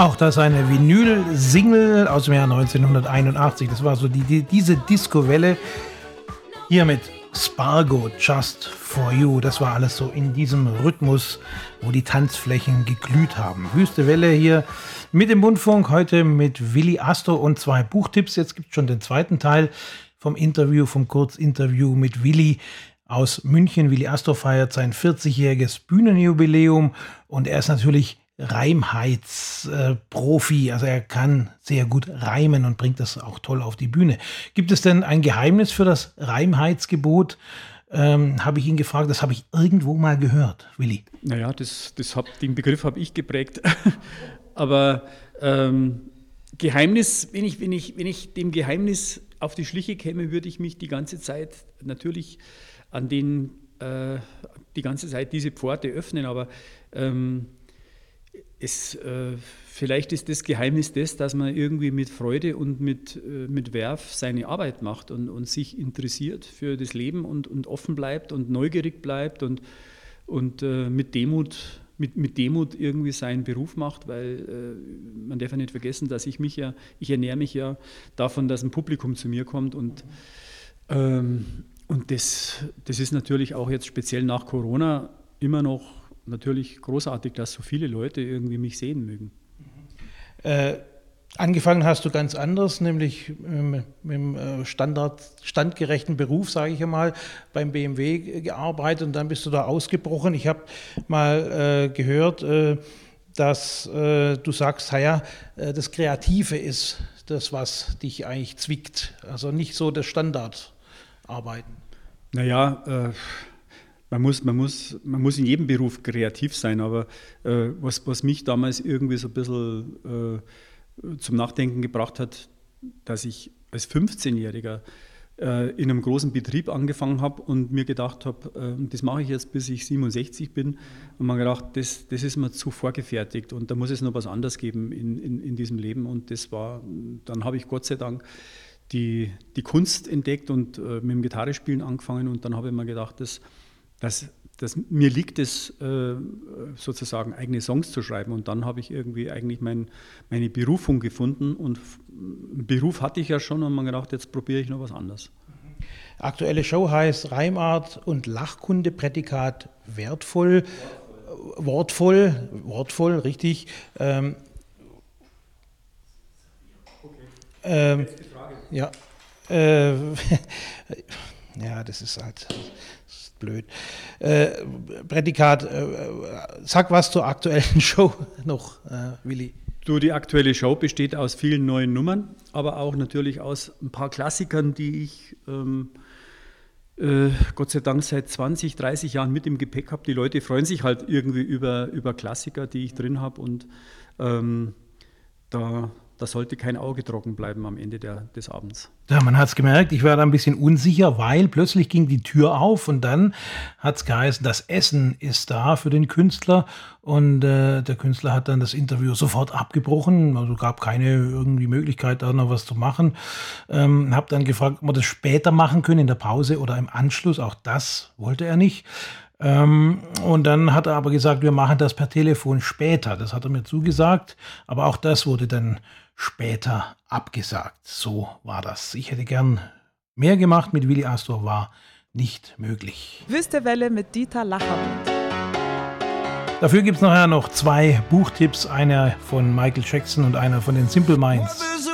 Auch das eine Vinyl-Single aus dem Jahr 1981. Das war so diese Disco-Welle. Hier mit Spargo, Just For You. Das war alles so in diesem Rhythmus, wo die Tanzflächen geglüht haben. Wüste Welle hier mit dem Mundfunk. Heute mit Willi Astor und 2 Buchtipps. Jetzt gibt es schon den zweiten Teil vom Kurzinterview mit Willi aus München. Willi Astor feiert sein 40-jähriges Bühnenjubiläum und er ist natürlich Reimheitsprofi, also er kann sehr gut reimen und bringt das auch toll auf die Bühne. Gibt es denn ein Geheimnis für das Reimheitsgebot? Habe ich ihn gefragt, das habe ich irgendwo mal gehört, Willi. Naja, den Begriff habe ich geprägt. Aber Geheimnis, wenn ich dem Geheimnis auf die Schliche käme, würde ich mich die ganze Zeit natürlich die ganze Zeit diese Pforte öffnen, aber vielleicht ist das Geheimnis dass man irgendwie mit Freude und mit Werf seine Arbeit macht und sich interessiert für das Leben und offen bleibt und neugierig bleibt und mit Demut irgendwie seinen Beruf macht, weil man darf ja nicht vergessen, dass ich ernähre mich ja davon, dass ein Publikum zu mir kommt und das ist natürlich auch jetzt speziell nach Corona immer noch natürlich großartig, dass so viele Leute irgendwie mich sehen mögen. Angefangen hast du ganz anders, nämlich mit dem standgerechten Beruf, sage ich einmal, beim BMW gearbeitet und dann bist du da ausgebrochen. Ich habe mal gehört, dass du sagst, das Kreative ist das, was dich eigentlich zwickt, also nicht so das Standardarbeiten. Naja, man muss in jedem Beruf kreativ sein, aber was mich damals irgendwie so ein bisschen zum Nachdenken gebracht hat, dass ich als 15-Jähriger in einem großen Betrieb angefangen habe und mir gedacht habe, das mache ich jetzt, bis ich 67 bin. Und man gedacht, das ist mir zu vorgefertigt und da muss es noch was anderes geben in diesem Leben. Und dann habe ich Gott sei Dank die Kunst entdeckt und mit dem Gitarrespielen angefangen und dann habe ich mir gedacht, dass mir liegt es, sozusagen eigene Songs zu schreiben. Und dann habe ich irgendwie eigentlich meine Berufung gefunden. Und einen Beruf hatte ich ja schon und man gedacht, jetzt probiere ich noch was anderes. Aktuelle Show heißt Reimart und Lachkunde, Prädikat wertvoll, wortvoll, richtig. Letzte Frage. Ja. Ja, das ist halt blöd. Prädikat, sag was zur aktuellen Show noch, Willi. Die aktuelle Show besteht aus vielen neuen Nummern, aber auch natürlich aus ein paar Klassikern, die ich Gott sei Dank seit 20, 30 Jahren mit im Gepäck habe. Die Leute freuen sich halt irgendwie über Klassiker, die ich drin habe und da sollte kein Auge trocken bleiben am Ende des Abends. Ja, man hat es gemerkt, ich war da ein bisschen unsicher, weil plötzlich ging die Tür auf und dann hat es geheißen, das Essen ist da für den Künstler und der Künstler hat dann das Interview sofort abgebrochen, also gab keine irgendwie Möglichkeit, da noch was zu machen. Habe dann gefragt, ob wir das später machen können, in der Pause oder im Anschluss, auch das wollte er nicht. Und dann hat er aber gesagt, wir machen das per Telefon später. Das hat er mir zugesagt, aber auch das wurde dann später abgesagt. So war das. Ich hätte gern mehr gemacht mit Willi Astor, war nicht möglich. Wüste Welle mit Dieter Lachermund. Dafür gibt es nachher noch 2 Buchtipps, einer von Michael Jackson und einer von den Simple Minds.